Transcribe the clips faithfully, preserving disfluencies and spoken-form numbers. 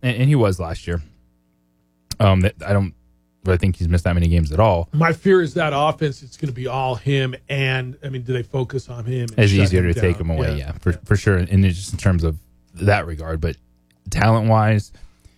and, and he was last year. Um, that I don't really think he's missed that many games at all. My fear is that offense, it's going to be all him, and, I mean, do they focus on him? It's easier to down? take him away, yeah, yeah for, yeah. for sure, and just in terms of that regard. But talent-wise,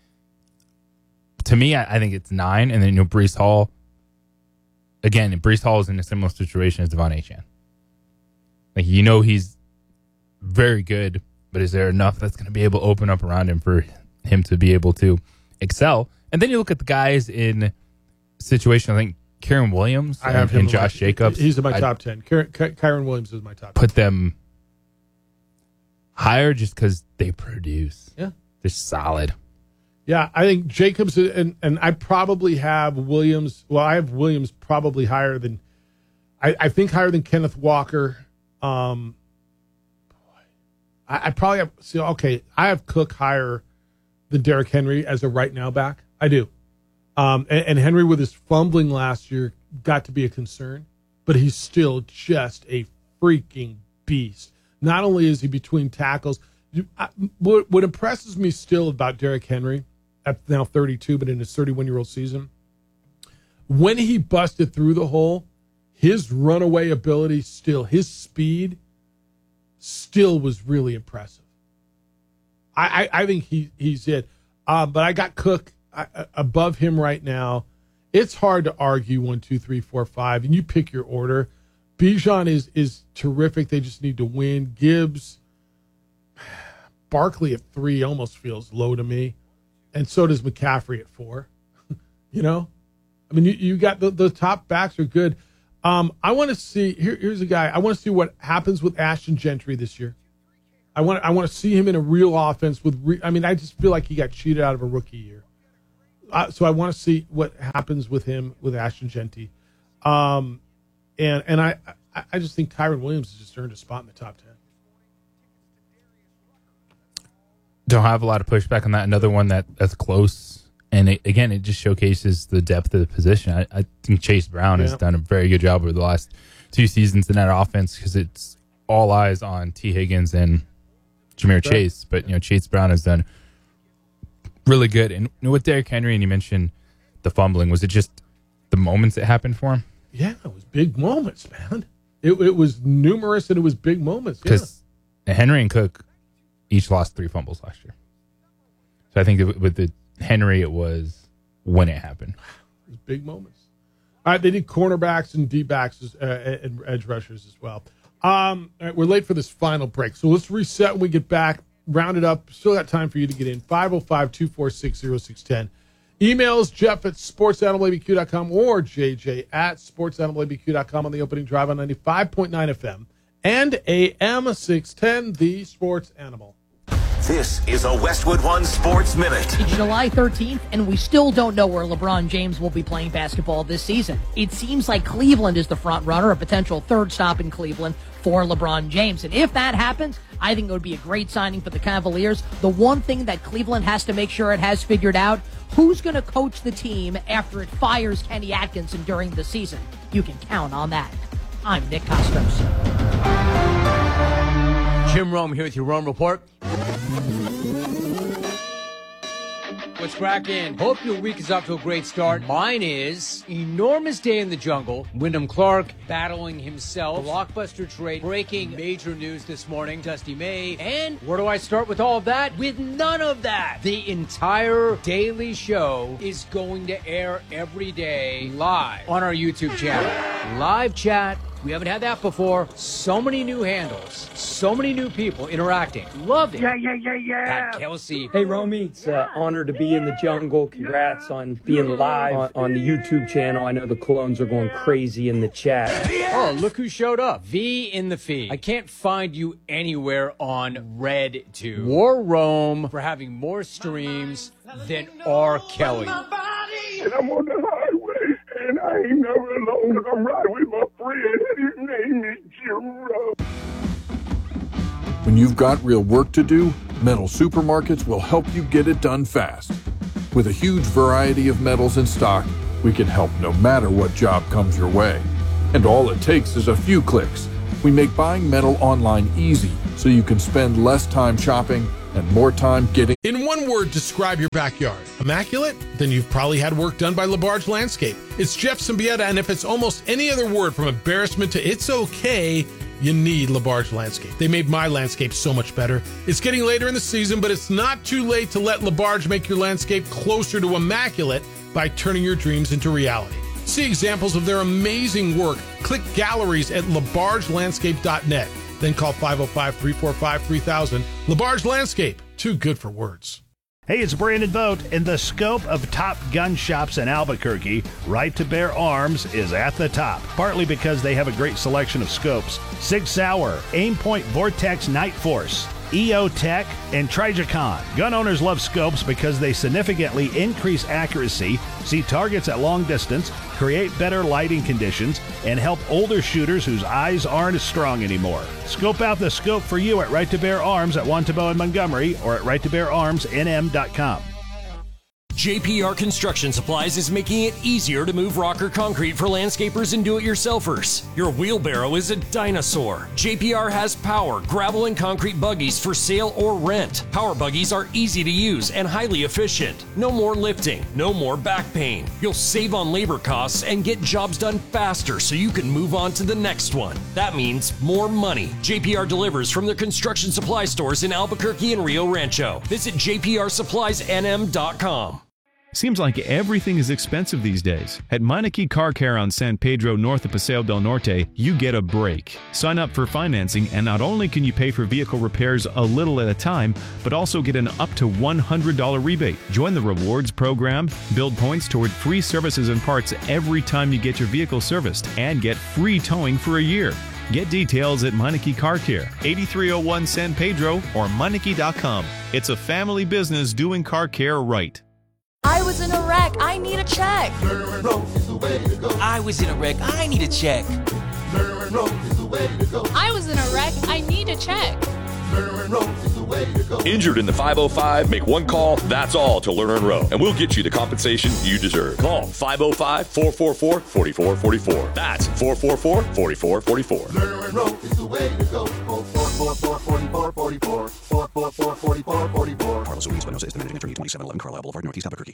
to me, I, I think it's nine, and then, you know, Breece Hall, again, Breece Hall is in a similar situation as Devon Achane. Like, you know he's very good, but is there enough that's going to be able to open up around him for him to be able to excel? And then you look at the guys in situation, I think Kyren Williams I have and, him and Josh my, Jacobs. He's in my I'd top ten. Kyren, Kyren Williams is my top put ten. them higher just because they produce. Yeah. They're solid. Yeah, I think Jacobs, and, and I probably have Williams. Well, I have Williams probably higher than, I, I think higher than Kenneth Walker. Um, I, I probably have, see, okay, I have Cook higher than Derrick Henry as a right now back. I do. Um, and, and Henry, with his fumbling last year, got to be a concern, but he's still just a freaking beast. Not only is he between tackles, you, I, what, what impresses me still about Derrick Henry, at now thirty-two, but in his thirty-one-year-old season, when he busted through the hole, his runaway ability still, his speed still was really impressive. I, I, I think he he's it. Uh, but I got Cook I, above him right now. It's hard to argue one, two, three, four, five, and you pick your order. Bijan is is terrific. They just need to win. Gibbs, Barkley at three almost feels low to me, and so does McCaffrey at four. You know, I mean, you, you got the, the top backs are good. Um, I want to see here, here's a guy. I want to see what happens with Ashton Gentry this year. I want I want to see him in a real offense with. Re, I mean, I just feel like he got cheated out of a rookie year. Uh, so I want to see what happens with him with Ashton Gentry, um, and and I I just think Kyren Williams has just earned a spot in the top ten. Don't have a lot of pushback on that. Another one that, that's close, and it, again, it just showcases the depth of the position. I, I think Chase Brown yeah. has done a very good job over the last two seasons in that offense because it's all eyes on T. Higgins and Ja'Marr right. Chase. But you know, Chase Brown has done really good. And you know, with Derrick Henry, and you mentioned the fumbling, was it just the moments that happened for him? Yeah, it was big moments, man. It, it was numerous, and it was big moments. Because yeah. Henry and Cook each lost three fumbles last year. So I think that with the Henry, it was when it happened. It was big moments. All right, they did cornerbacks and D-backs as, uh, and edge rushers as well. Um, all right, we're late for this final break, so let's reset when we get back. Round it up. Still got time for you to get in. five oh five, two four six, oh six one oh. Emails, Jeff at sports animal a b q dot com or J J at sports animal a b q dot com on the opening drive on ninety-five point nine F M and A M six ten, the Sports Animal. This is a Westwood One Sports Minute. It's July thirteenth, and we still don't know where LeBron James will be playing basketball this season. It seems like Cleveland is the front runner, a potential third stop in Cleveland for LeBron James. And if that happens, I think it would be a great signing for the Cavaliers. The one thing that Cleveland has to make sure it has figured out, who's going to coach the team after it fires Kenny Atkinson during the season. You can count on that. I'm Nick Costos. Jim Rome here with your Rome Report. What's cracking? Hope your week is off to a great start. Mine is enormous day in the jungle. Wyndham Clark battling himself. Blockbuster trade. Breaking major news this morning. Dusty May. And where do I start with all of that? With none of that. The entire daily show is going to air every day live on our YouTube channel. Live chat. We haven't had that before. So many new handles. So many new people interacting. Love it. Yeah, yeah, yeah, yeah. Pat Kelsey. Hey, Romy. It's an honor to be in the jungle. Congrats on being live on, on the YouTube channel. I know the clones are going crazy in the chat. Oh, look who showed up. V in the feed. I can't find you anywhere on RedTube. War Rome for having more streams than R. Kelly. And I'm on the highway, and I ain't never alone. I'm riding with my friend, and his name is Jiro. When you've got real work to do, Metal Supermarkets will help you get it done fast. With a huge variety of metals in stock, we can help no matter what job comes your way. And all it takes is a few clicks. We make buying metal online easy, so you can spend less time shopping and more time getting... In one word, describe your backyard. Immaculate? Then you've probably had work done by LaBarge Landscape. It's Jeff Symbieta, and if it's almost any other word from embarrassment to it's okay, you need LaBarge Landscape. They made my landscape so much better. It's getting later in the season, but it's not too late to let LaBarge make your landscape closer to immaculate by turning your dreams into reality. See examples of their amazing work. Click galleries at labarge landscape dot net. Then call five oh five, three four five, three thousand. LaBarge Landscape. Too good for words. Hey, it's Brandon Vogt. In the scope of top gun shops in Albuquerque, Right to Bear Arms is at the top, partly because they have a great selection of scopes. Sig Sauer, Aimpoint Vortex Night Force, E O Tech, and Trijicon. Gun owners love scopes because they significantly increase accuracy, see targets at long distance, create better lighting conditions, and help older shooters whose eyes aren't as strong anymore. Scope out the scope for you at Right to Bear Arms at Wantabo and Montgomery or at right to bear arms n m dot com. J P R Construction Supplies is making it easier to move rock or concrete for landscapers and do-it-yourselfers. Your wheelbarrow is a dinosaur. J P R has power, gravel, and concrete buggies for sale or rent. Power buggies are easy to use and highly efficient. No more lifting, no more back pain. You'll save on labor costs and get jobs done faster so you can move on to the next one. That means more money. J P R delivers from their construction supply stores in Albuquerque and Rio Rancho. Visit j p r supplies n m dot com. Seems like everything is expensive these days. At Meineke Car Care on San Pedro north of Paseo del Norte, you get a break. Sign up for financing and not only can you pay for vehicle repairs a little at a time, but also get an up to one hundred dollars rebate. Join the rewards program, build points toward free services and parts every time you get your vehicle serviced, and get free towing for a year. Get details at Meineke Car Care, eighty-three oh one San Pedro or Meineke dot com. It's a family business doing car care right. I was in a wreck. I need a check. I was in a wreck. I need a check. I was in a wreck. I need a check. Injured in the five oh five? Make one call, that's all, to Lerner and Rowe, and we'll get you the compensation you deserve. Call five oh five, four four four, four four four four. That's four four four, four four four four. Lerner and Rowe is the way to go. four four four, four four four four. four four four, four four four four. Carlos Ruiz Espinosa is the managing attorney, twenty-seven eleven Carlisle Boulevard, Northeast Albuquerque.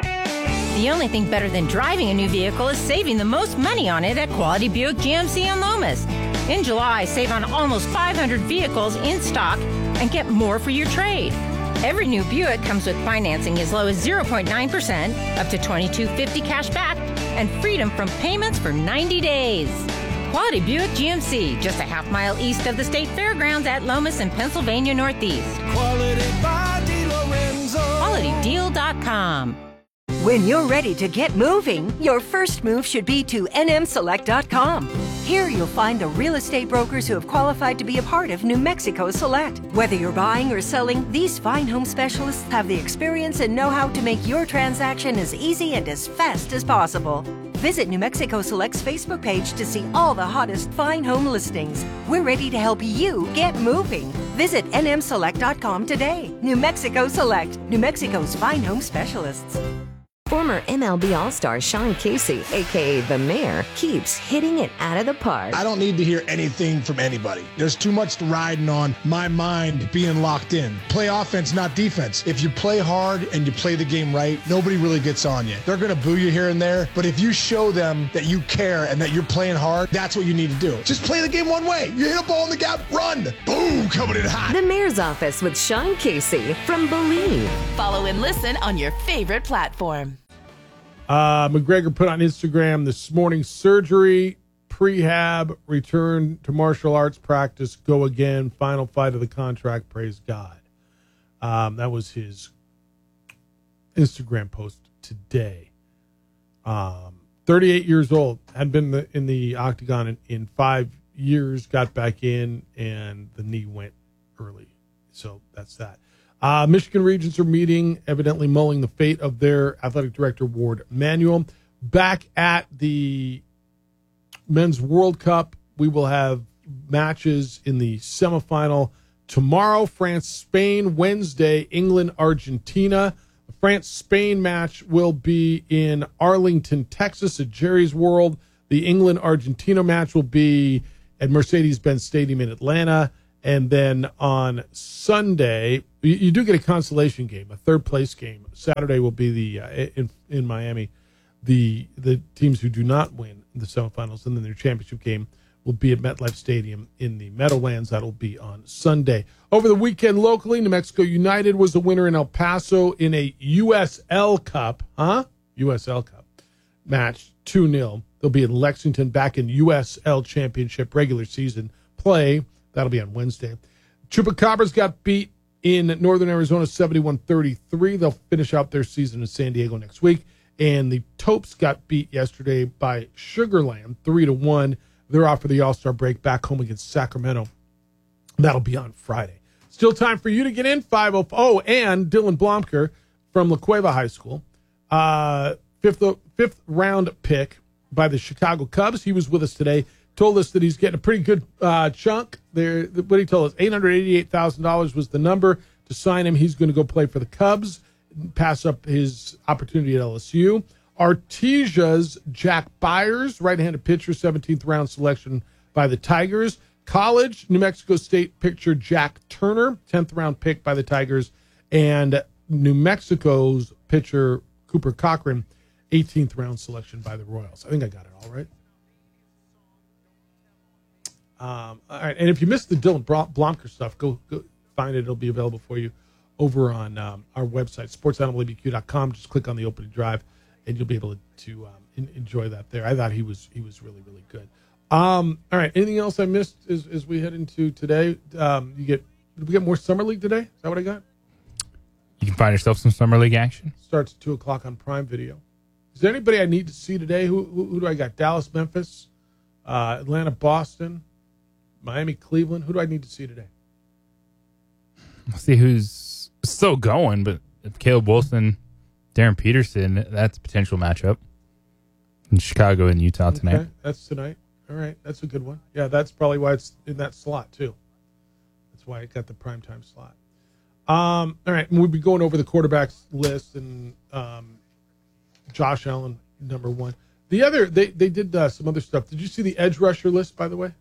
The only thing better than driving a new vehicle is saving the most money on it at Quality Buick G M C in Lomas. In July, save on almost five hundred vehicles in stock and get more for your trade. Every new Buick comes with financing as low as zero point nine percent, up to twenty-two fifty cash back, and freedom from payments for ninety days. Quality Buick G M C, just a half mile east of the State Fairgrounds at Lomas in Pennsylvania Northeast. Quality by DeLorenzo. quality deal dot com. When you're ready to get moving, your first move should be to n m select dot com. Here you'll find the real estate brokers who have qualified to be a part of New Mexico Select. Whether you're buying or selling, these fine home specialists have the experience and know-how to make your transaction as easy and as fast as possible. Visit New Mexico Select's Facebook page to see all the hottest fine home listings. We're ready to help you get moving. Visit n m select dot com today. New Mexico Select, New Mexico's fine home specialists. Former M L B All-Star Sean Casey, a k a. The Mayor, keeps hitting it out of the park. I don't need to hear anything from anybody. There's too much riding on my mind being locked in. Play offense, not defense. If you play hard and you play the game right, nobody really gets on you. They're going to boo you here and there, but if you show them that you care and that you're playing hard, that's what you need to do. Just play the game one way. You hit a ball in the gap, run. Boom, coming in hot. The Mayor's Office with Sean Casey from Believe. Follow and listen on your favorite platform. Uh, McGregor put on Instagram this morning, surgery, prehab, return to martial arts practice, go again, final fight of the contract, praise God. Um, that was his Instagram post today. Um, thirty-eight years old, had been the, in the octagon in, in five years, got back in, and the knee went early. So that's that. Uh, Michigan Regents are meeting, evidently mulling the fate of their athletic director, Ward Manuel. Back at the Men's World Cup, we will have matches in the semifinal tomorrow. France, Spain, Wednesday, England, Argentina. The France-Spain match will be in Arlington, Texas at Jerry's World. The England-Argentina match will be at Mercedes-Benz Stadium in Atlanta. And then on Sunday, You, you do get a consolation game, a third place game. Saturday will be the uh, in in Miami. The the teams who do not win the semifinals and then their championship game will be at MetLife Stadium in the Meadowlands. That'll be on Sunday. Over the weekend locally, New Mexico United was the winner in El Paso in a U S L Cup, huh? U S L Cup match, two nil. They'll be in Lexington back in U S L Championship regular season play. That'll be on Wednesday. Chupacabras got beat in Northern Arizona seventy-one thirty-three. They'll finish out their season in San Diego next week. And the Topes got beat yesterday by Sugarland three to one. They're off for the All-Star break back home against Sacramento. That'll be on Friday. Still time for you to get in. five oh Oh, and Dylan Blomker from La Cueva High School. Uh, fifth, fifth round pick by the Chicago Cubs. He was with us today. Told us that he's getting a pretty good uh, chunk. There, what he told us, eight hundred eighty-eight thousand dollars was the number to sign him. He's going to go play for the Cubs, pass up his opportunity at L S U. Artesia's Jack Byers, right-handed pitcher, seventeenth round selection by the Tigers. College, New Mexico State pitcher Jack Turner, tenth round pick by the Tigers. And New Mexico's pitcher Cooper Cochran, eighteenth round selection by the Royals. I think I got it all right. Um, all right, and if you missed the Dylan Blomker stuff, go, go find it. It'll be available for you over on um, our website, sports animal a b q dot com. Just click on the opening drive, and you'll be able to um, in, enjoy that there. I thought he was he was really, really good. Um, all right, anything else I missed as, as we head into today? Um, you get did we get more Summer League today? Is that what I got? You can find yourself some Summer League action. Starts at two o'clock on Prime Video. Is there anybody I need to see today? Who who, who do I got? Dallas, Memphis, uh, Atlanta, Boston, Miami, Cleveland. Who do I need to see today? We'll see who's still going, but if Caleb Wilson, Darren Peterson, that's a potential matchup in Chicago and Utah tonight. Okay, that's tonight. All right, that's a good one. Yeah, that's probably why it's in that slot too. That's why it got the primetime slot. Um, all right, and we'll be going over the quarterbacks list and um, Josh Allen number one. The other, they they did uh, some other stuff. Did you see the edge rusher list, by the way?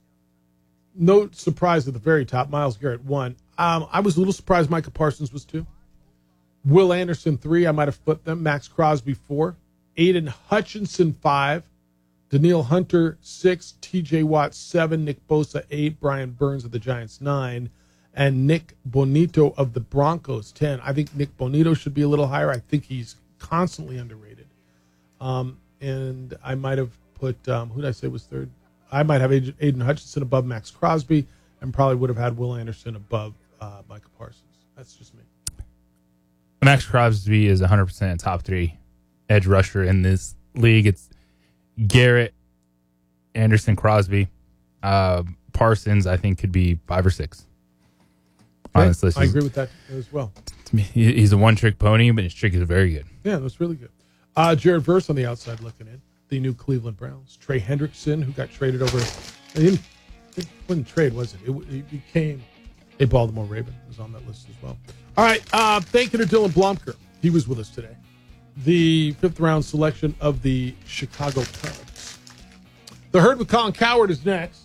No surprise at the very top. Myles Garrett one. Um, I was a little surprised Micah Parsons was two. Will Anderson three. I might have flipped them. Max Crosby four. Aiden Hutchinson five. Daniil Hunter six. T J Watt seven. Nick Bosa eight. Brian Burns of the Giants nine. And Nick Bonito of the Broncos ten. I think Nick Bonito should be a little higher. I think he's constantly underrated. Um, and I might have put, um, who did I say was third? I might have Aiden Hutchinson above Max Crosby and probably would have had Will Anderson above uh, Micah Parsons. That's just me. Max Crosby is one hundred percent top three edge rusher in this league. It's Garrett, Anderson, Crosby. Uh, Parsons, I think, could be five or six. Honestly, I agree with that as well. To me, he's a one-trick pony, but his trick is very good. Yeah, that's really good. Uh, Jared Verse on the outside looking in. The new Cleveland Browns. Trey Hendrickson, who got traded over. It wasn't trade, was it? It, it became a Baltimore Raven. Was on that list as well. All right. Uh, thank you to Dylan Blomker. He was with us today. The fifth round selection of the Chicago Cubs. The Herd with Colin Cowherd is next.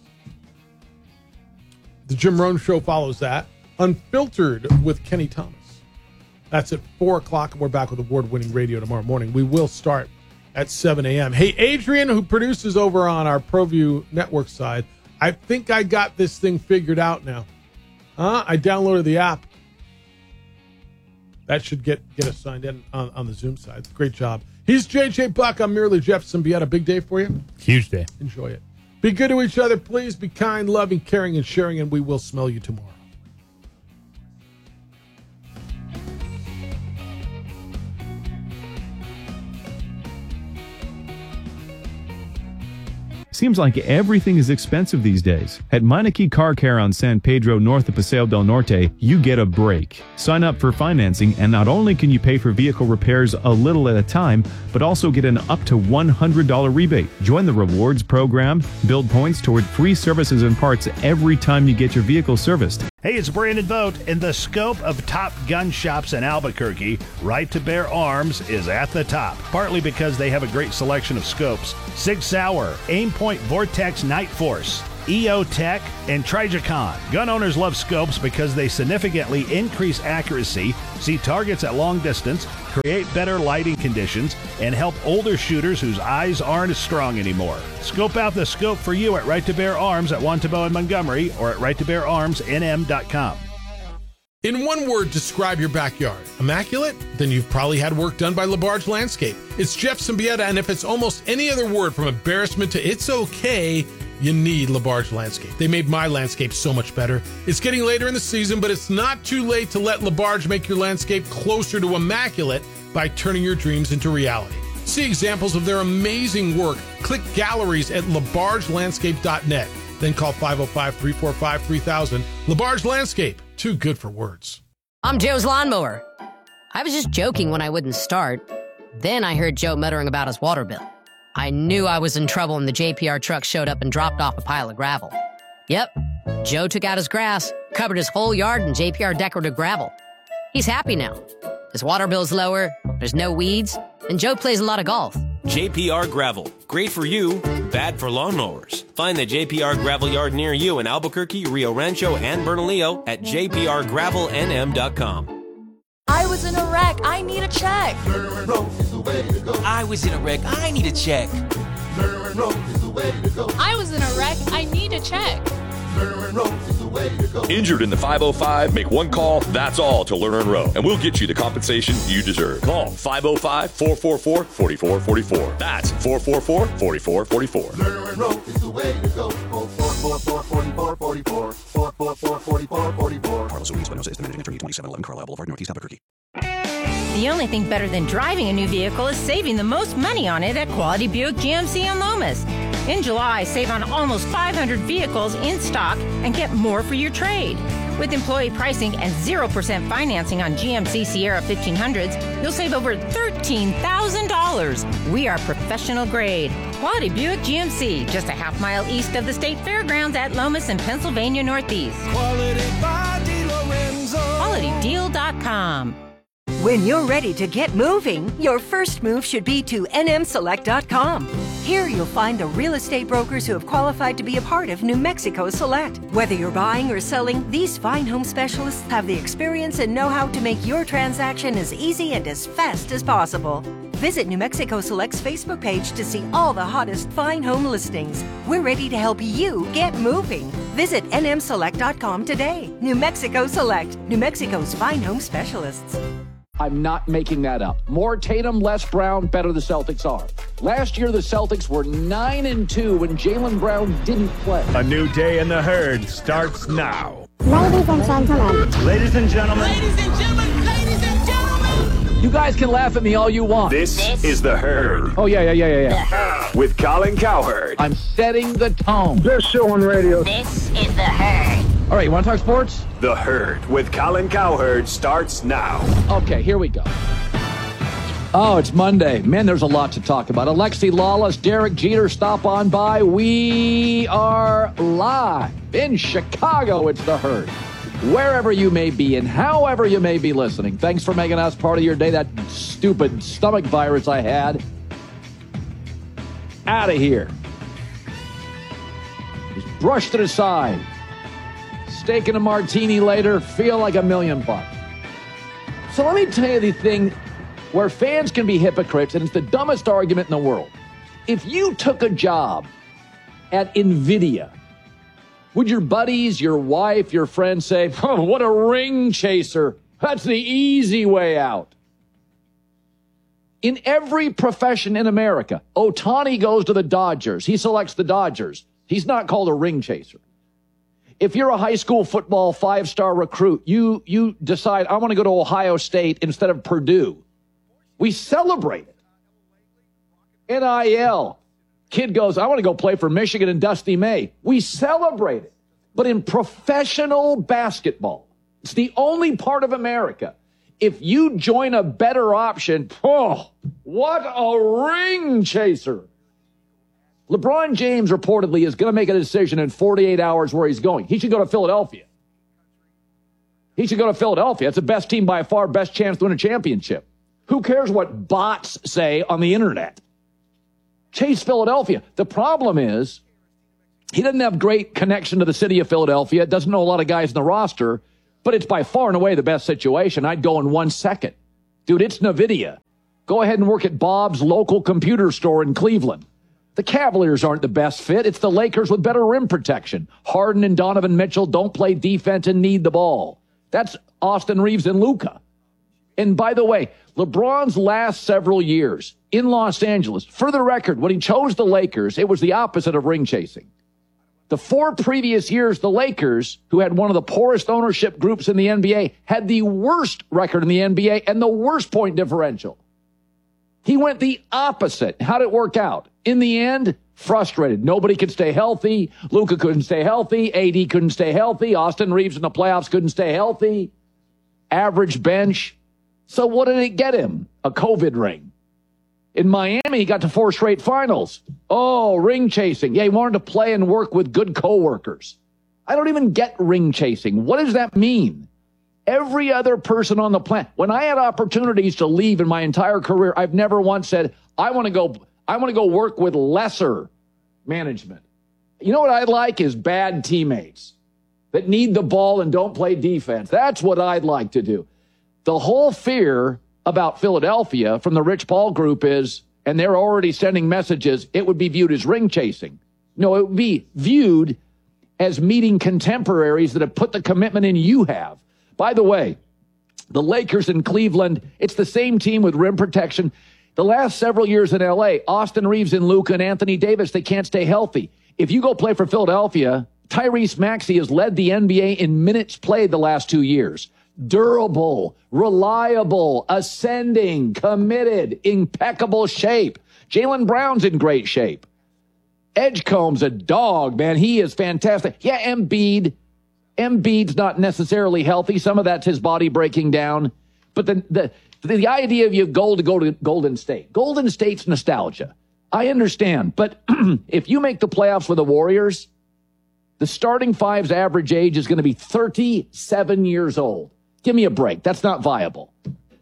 The Jim Rome Show follows that. Unfiltered with Kenny Thomas. That's at four o'clock, and we're back with award-winning radio tomorrow morning. We will start at seven a.m. Hey, Adrian, who produces over on our ProView Network side, I think I got this thing figured out now. Huh? I downloaded the app. That should get, get us signed in on, on the Zoom side. Great job. He's J J Buck. I'm Merely Jefferson. Be had a big day for you? Huge day. Enjoy it. Be good to each other, please. Be kind, loving, caring, and sharing, and we will smell you tomorrow. Seems like everything is expensive these days. At Meineke Car Care on San Pedro, north of Paseo del Norte, you get a break. Sign up for financing, and not only can you pay for vehicle repairs a little at a time, but also get an up to one hundred dollars rebate. Join the rewards program, build points toward free services and parts every time you get your vehicle serviced. Hey, it's Brandon Vogt. In the scope of top gun shops in Albuquerque, Right to Bear Arms is at the top, partly because they have a great selection of scopes. Sig Sauer, Aimpoint Vortex Night Force, E O Tech, and Trijicon. Gun owners love scopes because they significantly increase accuracy, see targets at long distance, create better lighting conditions, and help older shooters whose eyes aren't as strong anymore. Scope out the scope for you at Right to Bear Arms at Wantabo and Montgomery or at right to bear arms n m dot com. In one word, describe your backyard. Immaculate? Then you've probably had work done by LaBarge Landscape. It's Jeff Symbieta, and if it's almost any other word from embarrassment to it's okay, you need LaBarge Landscape. They made my landscape so much better. It's getting later in the season, but it's not too late to let LaBarge make your landscape closer to immaculate by turning your dreams into reality. See examples of their amazing work. Click galleries at labarge landscape dot net. Then call five oh five, three four five, three thousand. LaBarge Landscape. Too good for words. I'm Joe's lawnmower. I was just joking when I wouldn't start. Then I heard Joe muttering about his water bill. I knew I was in trouble when the J P R truck showed up and dropped off a pile of gravel. Yep, Joe took out his grass, covered his whole yard in J P R decorative gravel. He's happy now. His water bill's lower, there's no weeds, and Joe plays a lot of golf. J P R Gravel. Great for you, bad for lawnmowers. Find the J P R Gravel Yard near you in Albuquerque, Rio Rancho, and Bernalillo at j p r gravel n m dot com. I was in a wreck. I need a check. I was in a wreck. I need a check. I was in a wreck. I need a check. Injured in the five oh five? Make one call, that's all, to Lerner and Rowe, and we'll get you the compensation you deserve. Call five oh five, four four four, four four four four. That's four four four, four four four four. Lerner and Rowe is the way to go. four four four, four four four four. four four four, four four four four. Carlos Ruiz Espinosa is the managing attorney, twenty-seven eleven Carlisle Boulevard, Northeast Albuquerque. The only thing better than driving a new vehicle is saving the most money on it at Quality Buick G M C in Lomas. In July, save on almost five hundred vehicles in stock and get more for your trade. With employee pricing and zero percent financing on G M C Sierra fifteen hundreds, you'll save over thirteen thousand dollars. We are professional grade. Quality Buick G M C, just a half mile east of the State Fairgrounds at Lomas in Pennsylvania Northeast. Quality by DeLorenzo. quality deal dot com. When you're ready to get moving, your first move should be to n m select dot com. Here you'll find the real estate brokers who have qualified to be a part of New Mexico Select. Whether you're buying or selling, these fine home specialists have the experience and know-how to make your transaction as easy and as fast as possible. Visit New Mexico Select's Facebook page to see all the hottest fine home listings. We're ready to help you get moving. Visit n m select dot com today. New Mexico Select, New Mexico's fine home specialists. I'm not making that up. More Tatum, less Brown, better the Celtics are. Last year, the Celtics were nine and two when Jaylen Brown didn't play. A new day in the herd starts now. Ladies and gentlemen. Ladies and gentlemen. Ladies and gentlemen. Ladies and gentlemen. You guys can laugh at me all you want. This, this is the herd. Oh, yeah, yeah, yeah, yeah, yeah. Herd. With Colin Cowherd. I'm setting the tone. Best show on radio. This is the herd. All right, you want to talk sports? The Herd with Colin Cowherd starts now. Okay, here we go. Oh, it's Monday. Man, there's a lot to talk about. Alexi Lawless, Derek Jeter, stop on by. We are live in Chicago. It's The Herd. Wherever you may be and however you may be listening, thanks for making us part of your day. That stupid stomach virus I had. Out of here. Just brushed it aside. Steak and a martini later, feel like a million bucks. So let me tell you the thing where fans can be hypocrites, and it's the dumbest argument in the world. If you took a job at NVIDIA, would your buddies, your wife, your friends say, oh, what a ring chaser. That's the easy way out. In every profession in America, Ohtani goes to the Dodgers. He selects the Dodgers. He's not called a ring chaser. If you're a high school football five-star recruit, you you decide, I want to go to Ohio State instead of Purdue. We celebrate it. N I L. Kid goes, I want to go play for Michigan and Dusty May. We celebrate it. But in professional basketball, it's the only part of America. If you join a better option, oh, what a ring chaser. LeBron James reportedly is going to make a decision in forty-eight hours where he's going. He should go to Philadelphia. He should go to Philadelphia. It's the best team by far, best chance to win a championship. Who cares what bots say on the internet? Chase Philadelphia. The problem is, He doesn't have great connection to the city of Philadelphia, doesn't know a lot of guys in the roster, but it's by far and away the best situation. I'd go in one second. Dude, it's NVIDIA. Go ahead and work at Bob's local computer store in Cleveland. The Cavaliers aren't the best fit. It's the Lakers with better rim protection. Harden and Donovan Mitchell don't play defense and need the ball. That's Austin Reeves and Luka. And by the way, LeBron's last several years in Los Angeles, for the record, when he chose the Lakers, it was the opposite of ring chasing. The four previous years, the Lakers, who had one of the poorest ownership groups in the N B A, had the worst record in the N B A and the worst point differential. He went the opposite. How did it work out? In the end, frustrated. Nobody could stay healthy. Luka couldn't stay healthy. A D couldn't stay healthy. Austin Reeves in the playoffs couldn't stay healthy. Average bench. So what did it get him? A COVID ring. In Miami, he got to four straight finals. Oh, ring chasing. Yeah, he wanted to play and work with good coworkers. I don't even get ring chasing. What does that mean? Every other person on the planet, when I had opportunities to leave in my entire career, I've never once said, I want to go, I want to go work with lesser management. You know what I'd like is bad teammates that need the ball and don't play defense. That's what I'd like to do. The whole fear about Philadelphia from the Rich Paul group is, and they're already sending messages, it would be viewed as ring chasing. No, it would be viewed as meeting contemporaries that have put the commitment in you have. By the way, the Lakers in Cleveland, it's the same team with rim protection. The last several years in L A, Austin Reeves and Luka and Anthony Davis, they can't stay healthy. If you go play for Philadelphia, Tyrese Maxey has led the N B A in minutes played the last two years. Durable, reliable, ascending, committed, impeccable shape. Jaylen Brown's in great shape. Edgecombe's a dog, man. He is fantastic. Yeah, Embiid. Embiid's not necessarily healthy. Some of that's his body breaking down. But the the, the idea of you goal to go to Golden State. Golden State's nostalgia. I understand. But if you make the playoffs with the Warriors, the starting five's average age is going to be thirty-seven years old. Give me a break. That's not viable.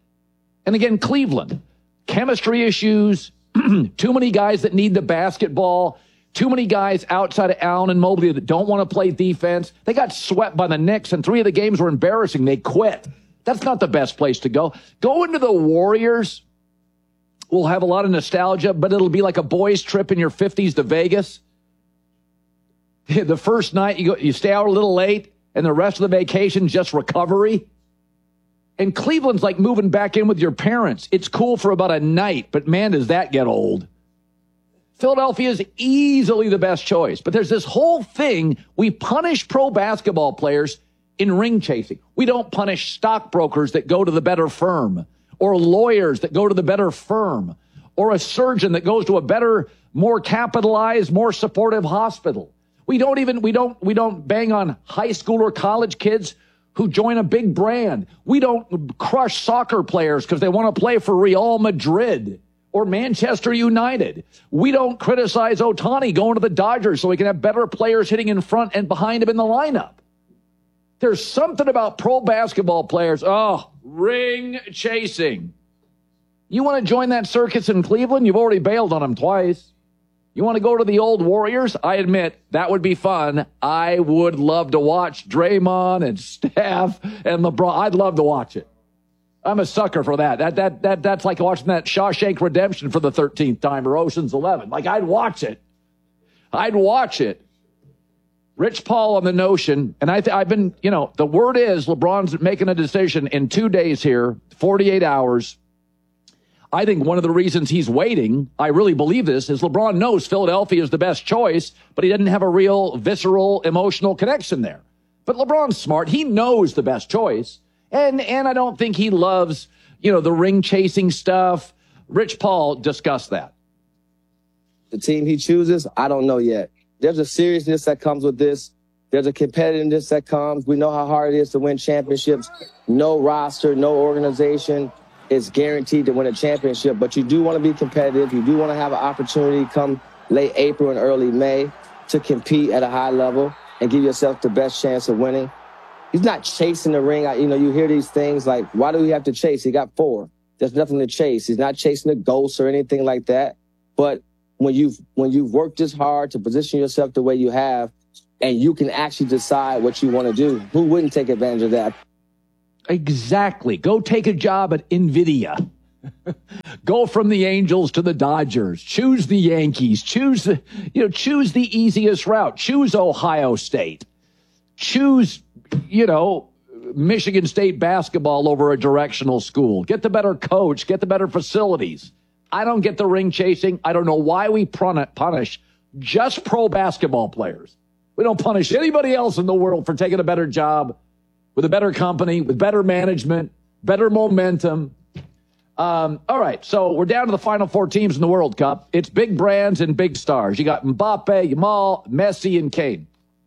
And again, Cleveland. Chemistry issues. Too many guys that need the basketball. Too many guys outside of Allen and Mobley that don't want to play defense. They got swept by the Knicks, and three of the games were embarrassing. They quit. That's not the best place to go. Go into the Warriors. We'll have a lot of nostalgia, but it'll be like a boys' trip in your fifties to Vegas. The first night, you go, you stay out a little late, and the rest of the vacation just recovery. And Cleveland's like moving back in with your parents. It's cool for about a night, but man, does that get old. Philadelphia is easily the best choice. But there's this whole thing. We punish pro basketball players in ring chasing. We don't punish stockbrokers that go to the better firm, or lawyers that go to the better firm, or a surgeon that goes to a better, more capitalized, more supportive hospital. We don't even, we don't, we don't bang on high school or college kids who join a big brand. We don't crush soccer players because they want to play for Real Madrid or Manchester United. We don't criticize Ohtani going to the Dodgers so we can have better players hitting in front and behind him in the lineup. There's something about pro basketball players. Oh, ring chasing. You want to join that circus in Cleveland? You've already bailed on them twice. You want to go to the old Warriors? I admit, that would be fun. I would love to watch Draymond and Steph and LeBron. I'd love to watch it. I'm a sucker for that. That that that That's like watching that Shawshank Redemption for the thirteenth time or Ocean's Eleven. Like, I'd watch it. I'd watch it. Rich Paul on the notion, and I th- I've been, you know, the word is LeBron's making a decision in two days here, forty-eight hours. I think one of the reasons he's waiting, I really believe this, is LeBron knows Philadelphia is the best choice, but he doesn't have a real visceral, emotional connection there. But LeBron's smart. He knows the best choice. And and I don't think he loves, you know, the ring-chasing stuff. Rich Paul discussed that. The team he chooses, I don't know yet. There's a seriousness that comes with this. There's a competitiveness that comes. We know how hard it is to win championships. No roster, no organization is guaranteed to win a championship, but you do want to be competitive. You do want to have an opportunity come late April and early May to compete at a high level and give yourself the best chance of winning. He's not chasing the ring. I, you know, you hear these things like, why do we have to chase? He got four. There's nothing to chase. He's not chasing the ghosts or anything like that. But when you've when you've worked this hard to position yourself the way you have, and you can actually decide what you want to do. Who wouldn't take advantage of that? Exactly. Go take a job at NVIDIA. Go from the Angels to the Dodgers. Choose the Yankees. Choose the, you know, choose the easiest route. Choose Ohio State. Choose, you know, Michigan State basketball over a directional school. Get the better coach. Get the better facilities. I don't get the ring chasing. I don't know why we punish just pro basketball players. We don't punish anybody else in the world for taking a better job with a better company, with better management, better momentum. Um, all right, so we're down to the final four teams in the World Cup. It's big brands and big stars. You got Mbappe, Yamal, Messi, and Kane.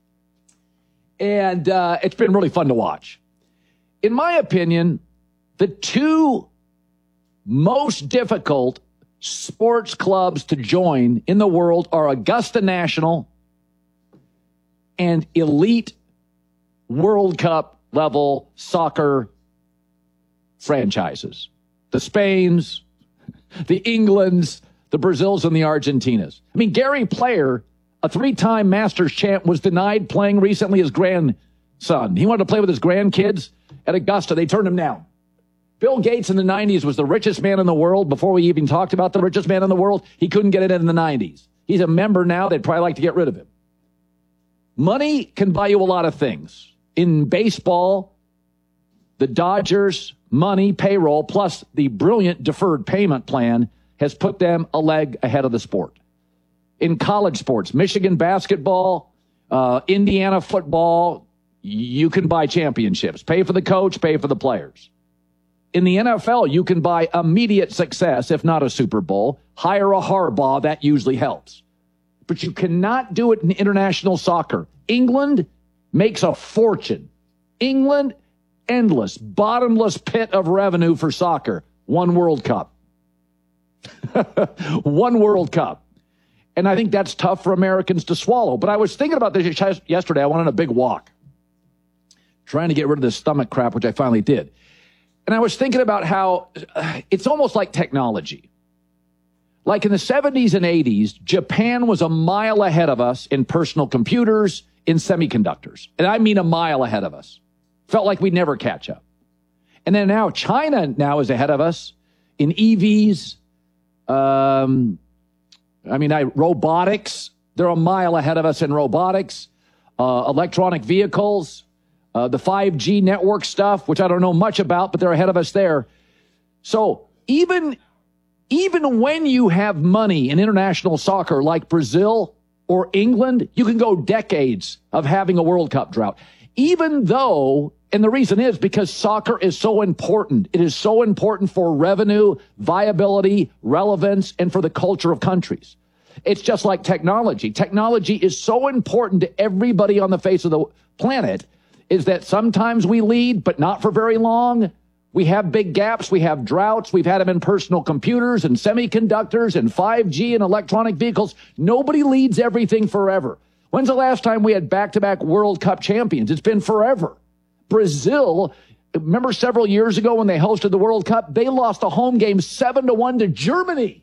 And uh, it's been really fun to watch. In my opinion, the two most difficult sports clubs to join in the world are Augusta National and elite World Cup level soccer franchises. The Spains, the Englands, the Brazils, and the Argentinas. I mean, Gary Player, a three-time Masters champ, was denied playing recently his grandson. He wanted to play with his grandkids at Augusta. They turned him down. Bill Gates in the nineties was the richest man in the world. Before we even talked about the richest man in the world, he couldn't get it in the nineties. He's a member now. They'd probably like to get rid of him. Money can buy you a lot of things. In baseball, the Dodgers, money, payroll, plus the brilliant deferred payment plan has put them a leg ahead of the sport. In college sports, Michigan basketball, uh, Indiana football, you can buy championships. Pay for the coach, pay for the players. In the N F L, you can buy immediate success, if not a Super Bowl. Hire a Harbaugh, that usually helps. But you cannot do it in international soccer. England makes a fortune. England, endless, bottomless pit of revenue for soccer. One World Cup. One World Cup. And I think that's tough for Americans to swallow. But I was thinking about this yesterday. I went on a big walk, trying to get rid of this stomach crap, which I finally did. And I was thinking about how uh, it's almost like technology. Like in the seventies and eighties, Japan was a mile ahead of us in personal computers, in semiconductors. And I mean a mile ahead of us. Felt like we'd never catch up. And then now China now is ahead of us in E Vs. Um, I mean, I, robotics. They're a mile ahead of us in robotics, uh, electronic vehicles. Uh, the five G network stuff, which I don't know much about, but they're ahead of us there. So even, even when you have money in international soccer like Brazil or England, you can go decades of having a World Cup drought. Even though, and the reason is because soccer is so important. It is so important for revenue, viability, relevance, and for the culture of countries. It's just like technology. Technology is so important to everybody on the face of the planet, is that sometimes we lead, but not for very long. We have big gaps. We have droughts. We've had them in personal computers and semiconductors and five G and electronic vehicles. Nobody leads everything forever. When's the last time we had back-to-back World Cup champions? It's been forever. Brazil, remember several years ago when they hosted the World Cup? They lost a home game seven to one to Germany.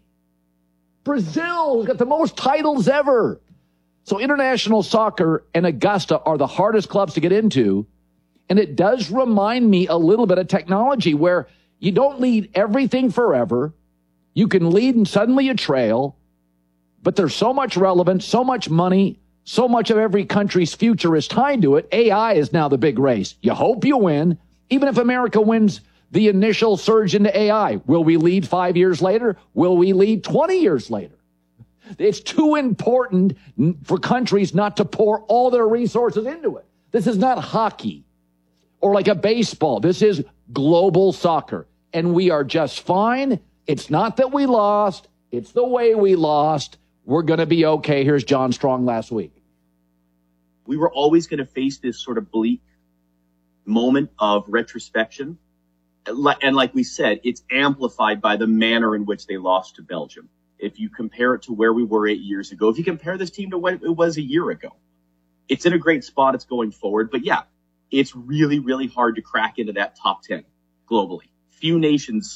Brazil got the most titles ever. So international soccer and Augusta are the hardest clubs to get into. And it does remind me a little bit of technology where you don't lead everything forever. You can lead and suddenly you trail. But there's so much relevance, so much money, so much of every country's future is tied to it. A I is now the big race. You hope you win. Even if America wins the initial surge into A I, will we lead five years later? Will we lead twenty years later? It's too important for countries not to pour all their resources into it. This is not hockey or like a baseball. This is global soccer. And we are just fine. It's not that we lost. It's the way we lost. We're going to be okay. Here's John Strong last week. We were always going to face this sort of bleak moment of retrospection. And like we said, it's amplified by the manner in which they lost to Belgium. If you compare it to where we were eight years ago, if you compare this team to what it was a year ago, it's in a great spot. It's going forward. But yeah, it's really, really hard to crack into that top ten globally. Few nations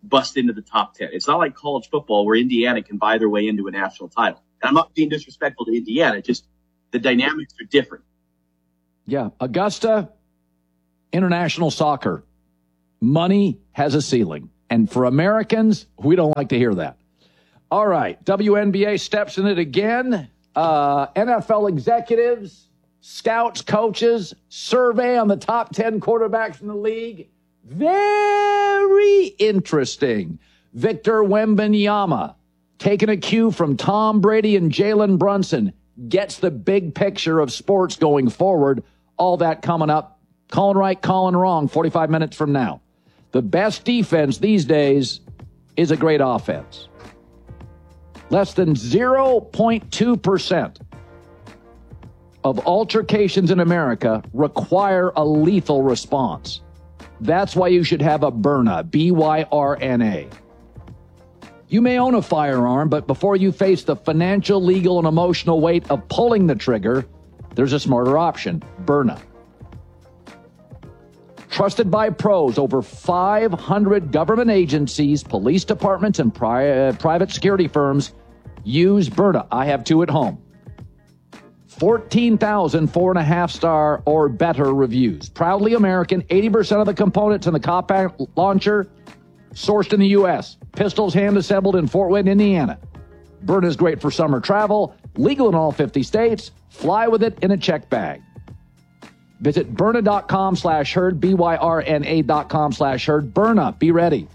bust into the top ten. It's not like college football where Indiana can buy their way into a national title. And I'm not being disrespectful to Indiana, just the dynamics are different. Yeah, Augusta, international soccer. Money has a ceiling. And for Americans, we don't like to hear that. All right, W N B A steps in it again. Uh, N F L executives, scouts, coaches, survey on the top ten quarterbacks in the league. Very interesting. Victor Wembanyama, taking a cue from Tom Brady and Jalen Brunson, gets the big picture of sports going forward. All that coming up. Calling right, calling wrong, forty-five minutes from now. The best defense these days is a great offense. Less than zero point two percent of altercations in America require a lethal response. That's why you should have a Byrna, B Y R N A. You may own a firearm, but before you face the financial, legal, and emotional weight of pulling the trigger, there's a smarter option, Byrna. Trusted by pros, over five hundred government agencies, police departments, and pri- uh, private security firms use Byrna. I have two at home. fourteen thousand four and a half star or better reviews. Proudly American, eighty percent of the components in the compact launcher sourced in the U S. Pistols hand assembled in Fort Wayne, Indiana. Byrna is great for summer travel, legal in all fifty states. Fly with it in a check bag. Visit Byrna.com slash herd, B Y R N A dot com slash herd. Byrna, be ready.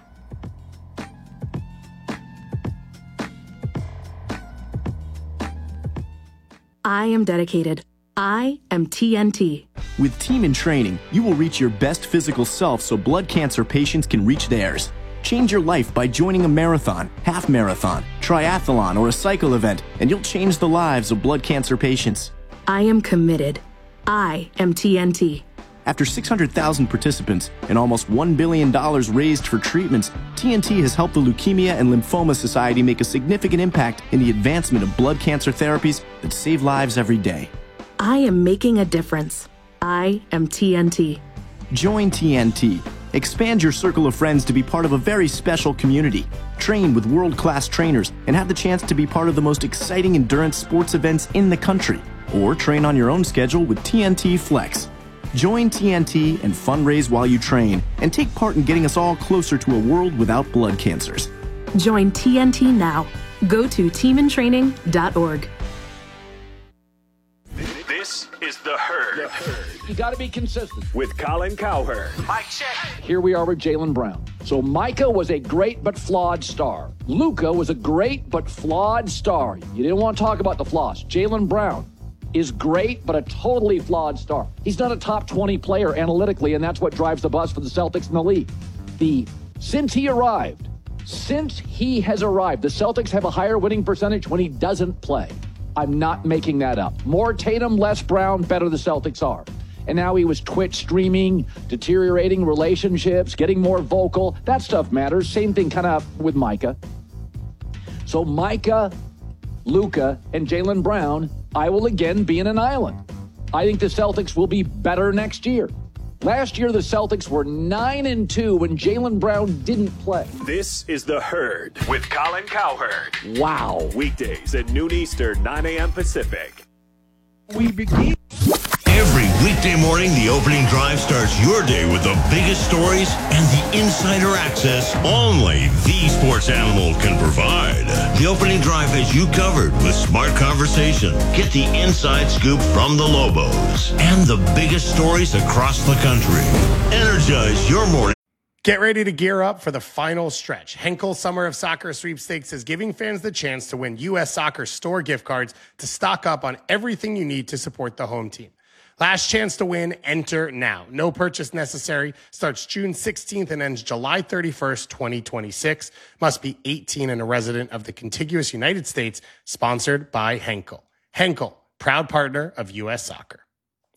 I am dedicated. I am T N T. With Team in Training, you will reach your best physical self so blood cancer patients can reach theirs. Change your life by joining a marathon, half marathon, triathlon, or a cycle event, and you'll change the lives of blood cancer patients. I am committed. I am T N T. After six hundred thousand participants and almost one billion dollars raised for treatments, T N T has helped the Leukemia and Lymphoma Society make a significant impact in the advancement of blood cancer therapies that save lives every day. I am making a difference. I am T N T. Join T N T. Expand your circle of friends to be part of a very special community. Train with world-class trainers and have the chance to be part of the most exciting endurance sports events in the country. Or train on your own schedule with T N T Flex. Join T N T and fundraise while you train and take part in getting us all closer to a world without blood cancers. Join T N T now. Go to team in training dot org. This is The Herd. You got to be consistent. With Colin Cowherd. Mike check. Here we are with Jaylen Brown. So Micah was a great but flawed star. Luka was a great but flawed star. You didn't want to talk about the flaws. Jaylen Brown is great, but a totally flawed star. He's not a top twenty player analytically, and that's what drives the bus for the Celtics in the league. The since he arrived, since he has arrived, the Celtics have a higher winning percentage when he doesn't play. I'm not making that up. More Tatum, less Brown, better the Celtics are. And now he was Twitch streaming, deteriorating relationships, getting more vocal. That stuff matters. Same thing kind of with Micah. So Micah, Luka, and Jaylen Brown, I will again be in an island. I think the Celtics will be better next year. Last year, the Celtics were nine and two when Jaylen Brown didn't play. This is The Herd with Colin Cowherd. Wow. Weekdays at noon Eastern, nine a.m. Pacific. We begin. Every weekday morning, the opening drive starts your day with the biggest stories and the insider access only the sports animal can provide. The opening drive has you covered with smart conversation. Get the inside scoop from the Lobos and the biggest stories across the country. Energize your morning. Get ready to gear up for the final stretch. Henkel Summer of Soccer Sweepstakes is giving fans the chance to win U S Soccer store gift cards to stock up on everything you need to support the home team. Last chance to win, enter now. No purchase necessary. Starts June sixteenth and ends July thirty-first, twenty twenty-six. Must be eighteen and a resident of the contiguous United States. Sponsored by Henkel. Henkel, proud partner of U S Soccer.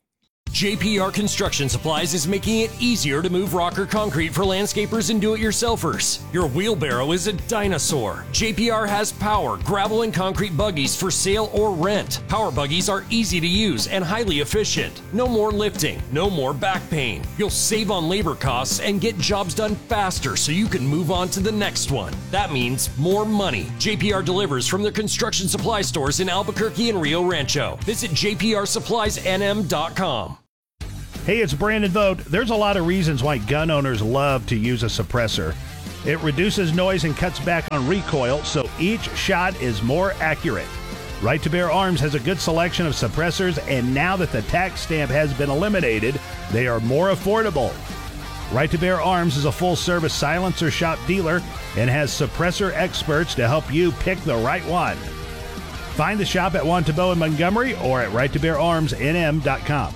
J P R Construction Supplies is making it easier to move rock or concrete for landscapers and do-it-yourselfers. Your wheelbarrow is a dinosaur. J P R has power, gravel, and concrete buggies for sale or rent. Power buggies are easy to use and highly efficient. No more lifting, no more back pain. You'll save on labor costs and get jobs done faster so you can move on to the next one. That means more money. J P R delivers from their construction supply stores in Albuquerque and Rio Rancho. Visit j p r supplies n m dot com. Hey, it's Brandon Vogt. There's a lot of reasons why gun owners love to use a suppressor. It reduces noise and cuts back on recoil, so each shot is more accurate. Right to Bear Arms has a good selection of suppressors, and now that the tax stamp has been eliminated, they are more affordable. Right to Bear Arms is a full-service silencer shop dealer and has suppressor experts to help you pick the right one. Find the shop at Wantabo in Montgomery or at right to bear arms n m dot com.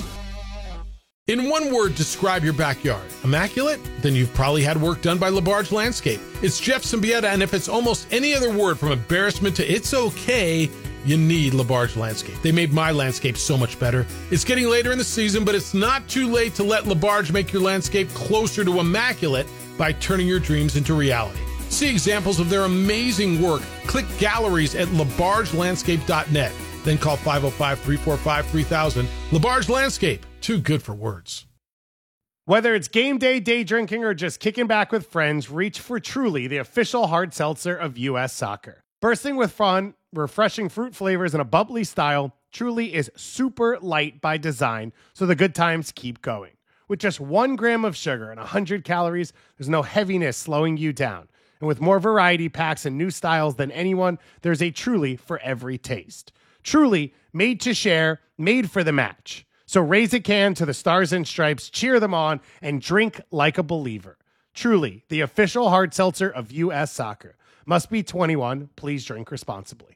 In one word, describe your backyard. Immaculate? Then you've probably had work done by LaBarge Landscape. It's Jeff Symbieta, and if it's almost any other word from embarrassment to it's okay, you need LaBarge Landscape. They made my landscape so much better. It's getting later in the season, but it's not too late to let LaBarge make your landscape closer to immaculate by turning your dreams into reality. See examples of their amazing work. Click galleries at labarge landscape dot net. Then call five oh five, three four five, three thousand. LaBarge Landscape. Too good for words. Whether it's game day, day drinking, or just kicking back with friends, reach for Truly, the official hard seltzer of U S Soccer. Bursting with fun, refreshing fruit flavors, and a bubbly style, Truly is super light by design, so the good times keep going. With just one gram of sugar and one hundred calories, there's no heaviness slowing you down. And with more variety packs and new styles than anyone, there's a Truly for every taste. Truly, made to share, made for the match. So raise a can to the Stars and Stripes, cheer them on, and drink like a believer. Truly, the official hard seltzer of U S Soccer. Must be twenty-one. Please drink responsibly.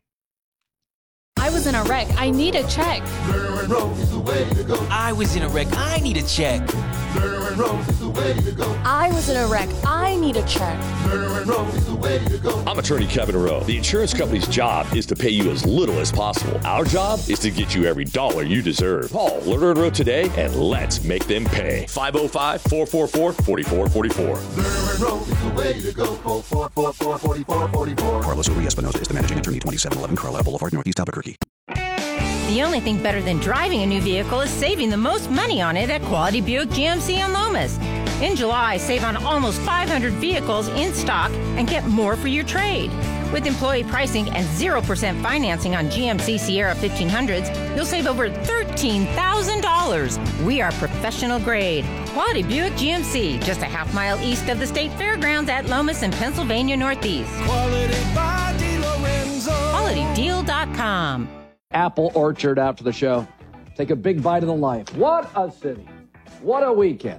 I was in a wreck. I need a check. Darren Rose is the way to go. I was in a wreck. I need a check. Darren Rose is the way to go. I was in a wreck. I need a check. Darren Rose is the way to go. I'm attorney Kevin Rowe. The insurance company's job is to pay you as little as possible. Our job is to get you every dollar you deserve. Call Lerner and Rowe today, and let's make them pay. five oh five, four four four, four four four four. Darren Rose is the way to go. Call four four four, four four four four. Carlos Uri Espinosa is the managing attorney, twenty-seven eleven Carlisle Boulevard, Northeast Albuquerque. The only thing better than driving a new vehicle is saving the most money on it at Quality Buick G M C in Lomas. In July, save on almost five hundred vehicles in stock and get more for your trade. With employee pricing and zero percent financing on G M C Sierra fifteen hundreds, you'll save over thirteen thousand dollars. We are professional grade. Quality Buick G M C, just a half mile east of the State Fairgrounds at Lomas in Pennsylvania Northeast. Quality by DeLorenzo. quality deal dot com. Apple Orchard after the show. Take a big bite of the life. What a city. What a weekend.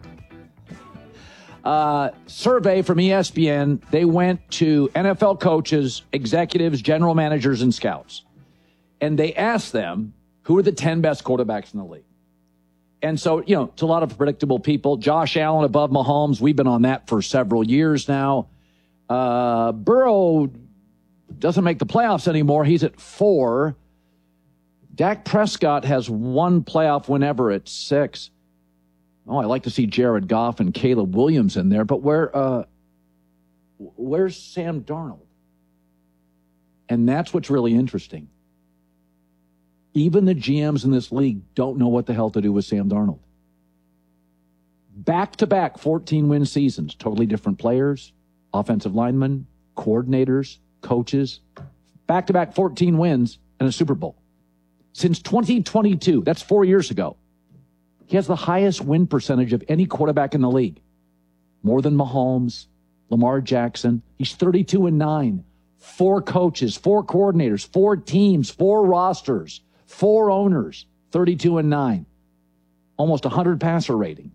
Uh, survey from E S P N. They went to N F L coaches, executives, general managers, and scouts. And they asked them, who are the ten best quarterbacks in the league? And so, you know, it's a lot of predictable people. Josh Allen above Mahomes. We've been on that for several years now. Uh, Burrow doesn't make the playoffs anymore. He's at four. Dak Prescott has one playoff win ever at six. Oh, I like to see Jared Goff and Caleb Williams in there, but where, uh, where's Sam Darnold? And that's what's really interesting. Even the G Ms in this league don't know what the hell to do with Sam Darnold. Back-to-back fourteen-win seasons, totally different players, offensive linemen, coordinators, coaches. Back-to-back fourteen wins and a Super Bowl. Since twenty twenty-two, that's four years ago, he has the highest win percentage of any quarterback in the league. More than Mahomes, Lamar Jackson. He's thirty-two and nine. Four coaches, four coordinators, four teams, four rosters, four owners, thirty-two and nine. Almost one hundred passer rating.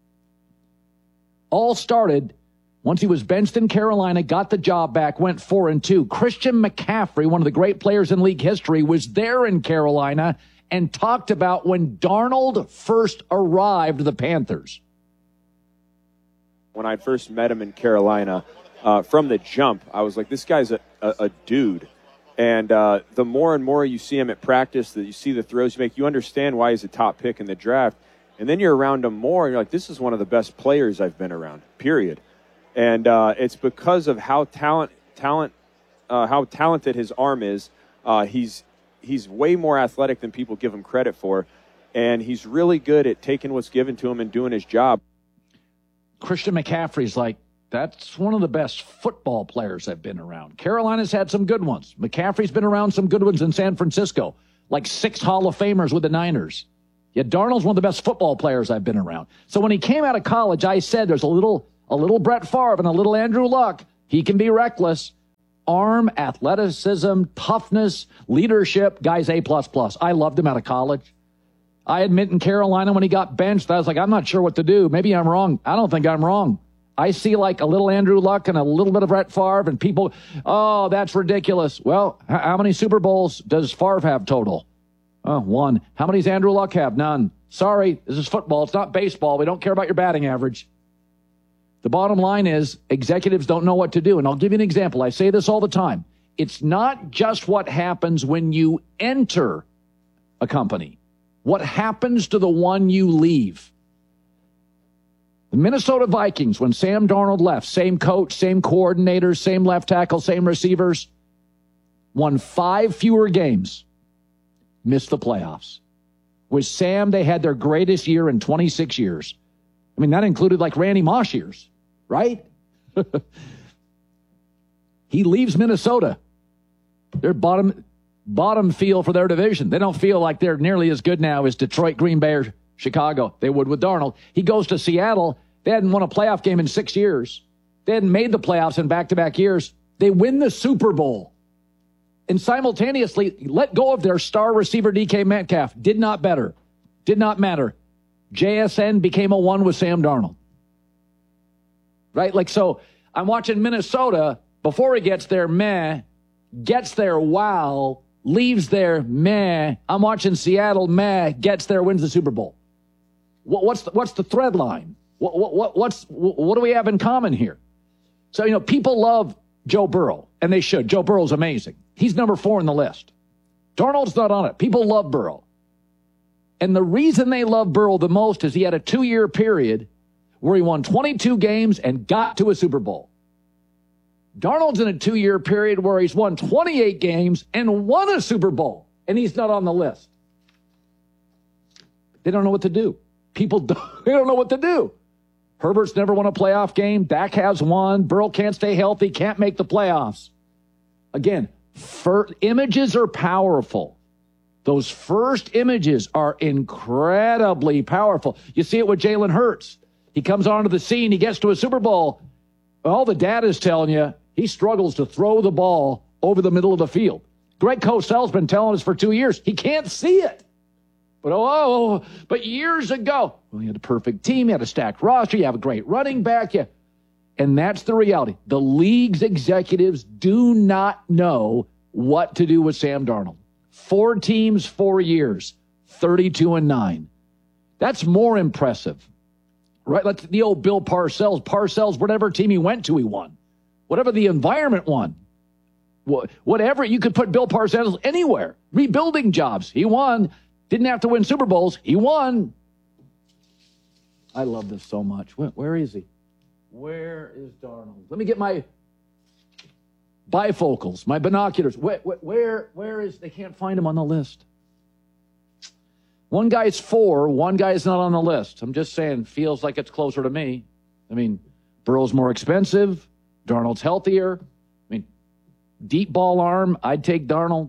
All started once he was benched in Carolina, got the job back, went four and two. Christian McCaffrey, one of the great players in league history, was there in Carolina and talked about when Darnold first arrived to the Panthers. When I first met him in Carolina, uh, from the jump, I was like, this guy's a, a, a dude. And uh, the more and more you see him at practice, that you see the throws he make, you understand why he's a top pick in the draft. And then you're around him more, and you're like, this is one of the best players I've been around, period. And uh, it's because of how talent, talent, uh, how talented his arm is. Uh, he's he's way more athletic than people give him credit for, and he's really good at taking what's given to him and doing his job. Christian McCaffrey's like, that's one of the best football players I've been around. Carolina's had some good ones. McCaffrey's been around some good ones in San Francisco, like six Hall of Famers with the Niners. Yet Darnold's one of the best football players I've been around. So when he came out of college, I said there's a little a little Brett Favre and a little Andrew Luck. He can be reckless. Arm, athleticism, toughness, leadership, guy's A plus plus. I loved him out of college. I admit in Carolina when he got benched, I was like, I'm not sure what to do. Maybe I'm wrong. I don't think I'm wrong. I see like a little Andrew Luck and a little bit of Brett Favre, and people, oh, that's ridiculous. Well, h- how many Super Bowls does Favre have total? Oh, one. How many does Andrew Luck have? None. Sorry, this is football. It's not baseball. We don't care about your batting average. The bottom line is executives don't know what to do. And I'll give you an example. I say this all the time. It's not just what happens when you enter a company. What happens to the one you leave? The Minnesota Vikings, when Sam Darnold left, same coach, same coordinators, same left tackle, same receivers, won five fewer games, missed the playoffs. With Sam, they had their greatest year in twenty-six years. I mean, that included like Randy Moss years, right? He leaves Minnesota. They're bottom, bottom feel for their division. They don't feel like they're nearly as good now as Detroit, Green Bay, or Chicago. They would with Darnold. He goes to Seattle. They hadn't won a playoff game in six years. They hadn't made the playoffs in back-to-back years. They win the Super Bowl. And simultaneously let go of their star receiver D K Metcalf. Did not better. Did not matter. J S N became a one with Sam Darnold. Right? Like, so I'm watching Minnesota. Before he gets there, meh. Gets there, wow. Leaves there, meh. I'm watching Seattle, meh. Gets there, wins the Super Bowl. What, what's the, what's the thread line? What, what, what, what's, what do we have in common here? So, you know, people love Joe Burrow, and they should. Joe Burrow's amazing. He's number four in the list. Darnold's not on it. People love Burrow. And the reason they love Burrow the most is he had a two-year period where he won twenty-two games and got to a Super Bowl. Darnold's in a two-year period where he's won twenty-eight games and won a Super Bowl, and he's not on the list. They don't know what to do. People don't, they don't know what to do. Herbert's never won a playoff game. Dak has one. Burrow can't stay healthy, can't make the playoffs. Again, for, images are powerful. Those first images are incredibly powerful. You see it with Jalen Hurts. He comes onto the scene. He gets to a Super Bowl. All the data's telling you he struggles to throw the ball over the middle of the field. Greg Cosell's been telling us for two years he can't see it. But oh, but years ago, well, he had a perfect team. He had a stacked roster. You have a great running back. Yeah. And that's the reality. The league's executives do not know what to do with Sam Darnold. Four teams, four years, thirty-two and nine. That's more impressive, right? Like the old Bill Parcells. Parcells, whatever team he went to, he won. Whatever the environment won. Whatever, you could put Bill Parcells anywhere. Rebuilding jobs, he won. Didn't have to win Super Bowls. He won. I love this so much. Where, where is he? Where is Darnold? Let me get my bifocals, my binoculars. Where, where, where is, they can't find him on the list. One guy's four, one guy's not on the list. I'm just saying, feels like it's closer to me. I mean, Burrow's more expensive. Darnold's healthier. I mean, deep ball arm, I'd take Darnold.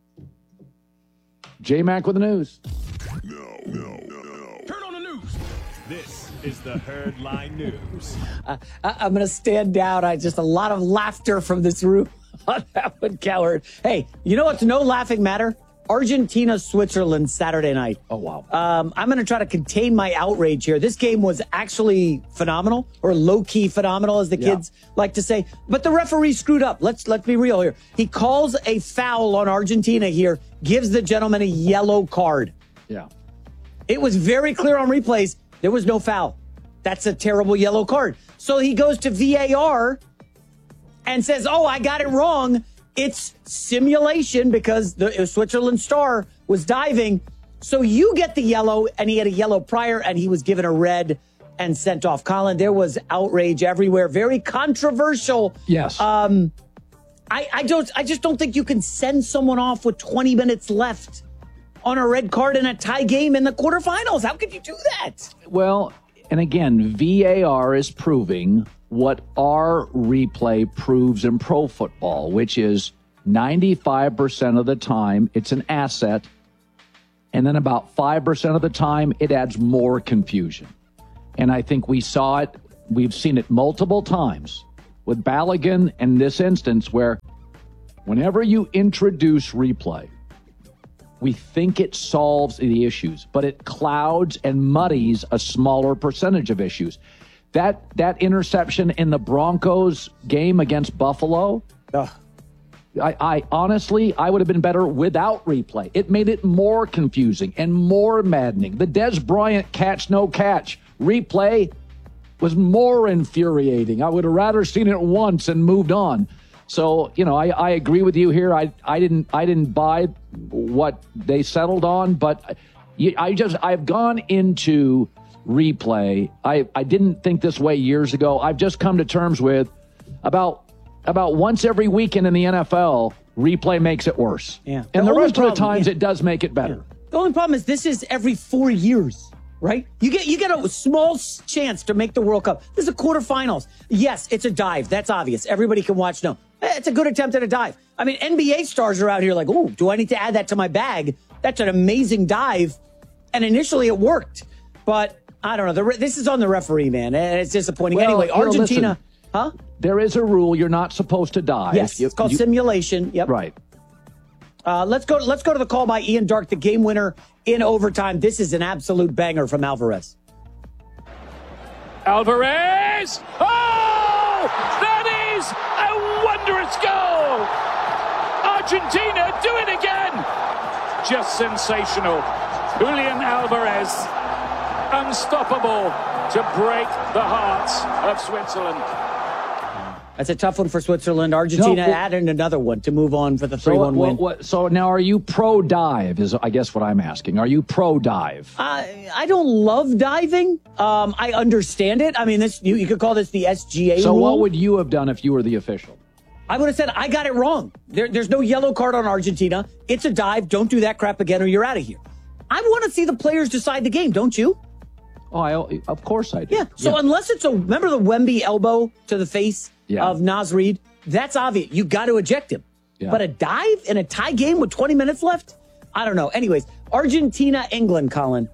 J-Mac with the news. No, no, no. Turn on the news. This is the Herd Line News. Uh, I, I'm going to stand down. I just a lot of laughter from this room on that one, Cowherd. Hey, you know what's no laughing matter? Argentina, Switzerland, Saturday night. Oh, wow. Um, I'm going to try to contain my outrage here. This game was actually phenomenal, or low-key phenomenal, as the Yeah. kids like to say. But the referee screwed up. Let's let's be real here. He calls a foul on Argentina here, gives the gentleman a yellow card. Yeah. It was very clear on replays. There was no foul. That's a terrible yellow card. So he goes to V A R and says, oh, I got it wrong. It's simulation because the Switzerland star was diving. So you get the yellow, and he had a yellow prior, and he was given a red and sent off. Colin, there was outrage everywhere. Very controversial. Yes. Um, I, I don't. I just don't think you can send someone off with twenty minutes left on a red card in a tie game in the quarterfinals. How could you do that? Well, and again, V A R is proving what our replay proves in pro football, which is ninety-five percent of the time it's an asset, and then about five percent of the time it adds more confusion. And I think we saw it, we've seen it multiple times with Balogun in this instance, where whenever you introduce replay, we think it solves the issues, but it clouds and muddies a smaller percentage of issues. That that interception in the Broncos game against Buffalo, Ugh. I, I honestly, I would have been better without replay. It made it more confusing and more maddening. The Des Bryant catch, no catch replay was more infuriating. I would have rather seen it once and moved on. So, you know, I, I agree with you here. I I didn't I didn't buy what they settled on, but I just I've gone into replay. I, I didn't think this way years ago. I've just come to terms with about about once every weekend in the N F L, replay makes it worse. Yeah. And the the rest problem, of the times yeah. it does make it better. Yeah. The only problem is this is every four years, right? You get you get a small chance to make the World Cup. This is a quarterfinals. Yes, it's a dive. That's obvious. Everybody can watch. No, it's a good attempt at a dive. I mean, N B A stars are out here like, oh, do I need to add that to my bag? That's an amazing dive. And initially it worked. But I don't know. The, this is on the referee, man. It's disappointing. Well, anyway, well, Argentina. listen, huh? There is a rule. You're not supposed to dive. Yes, You- it's called you- simulation. Yep. Right. Uh, let's go. Let's go to the call by Ian Dark, the game winner in overtime. This is an absolute banger from Alvarez. Alvarez! Oh! That is a wondrous goal! Argentina do it again! Just sensational. Julian Alvarez, unstoppable to break the hearts of Switzerland. That's a tough one for Switzerland. Argentina No, well- added another one to move on for the So, three one what, win. what, so now are you pro dive is I guess what I'm asking. Are you pro dive? I, I don't love diving. Um, I understand it. I mean, this you, you could call this the S G A So rule. what would you have done if you were the official? I would have said, I got it wrong. There, there's no yellow card on Argentina. It's a dive. Don't do that crap again or you're out of here. I want to see the players decide the game, don't you? Oh, I, of course I do. Yeah. So Yeah. unless it's a, remember the Wemby elbow to the face Yeah. of Naz Reid? That's obvious. You got to eject him. Yeah. But a dive in a tie game with twenty minutes left? I don't know. Anyways, Argentina, England, Colin.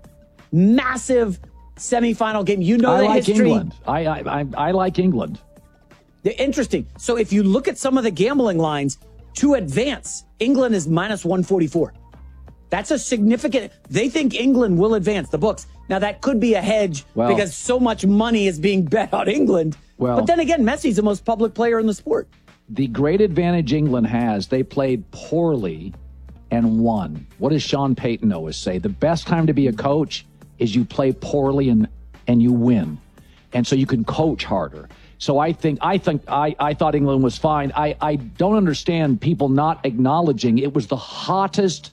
Massive semifinal game. You know I the like history. England. I, I I I like England. They're interesting. So if you look at some of the gambling lines to advance, England is minus one forty-four. That's a significant. They think England will advance, the books. Now, that could be a hedge Well- because so much money is being bet on England. Well- but then again, Messi's the most public player in the sport. The great advantage England has, they played poorly and won. What does Sean Payton always say? The best time to be a coach is you play poorly and and you win. And so you can coach harder. So I think I think I, I thought England was fine. I, I don't understand people not acknowledging it was the hottest